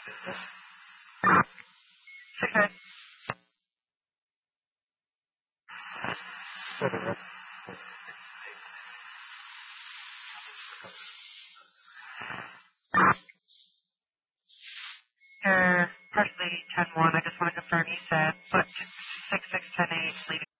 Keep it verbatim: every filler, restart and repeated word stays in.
Six nine. Air partially ten one. I just want to confirm you said, but six six ten eight, leaving